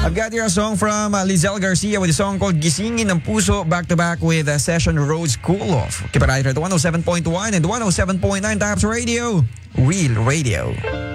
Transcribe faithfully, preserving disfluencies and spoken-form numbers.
I've got here a song from uh, Lizelle Garcia with a song called Gisingin ng Puso, back-to-back with uh, Session Roads Cool Off. Keep it right here at one oh seven point one and one oh seven point nine Tops Radio. Real Radio.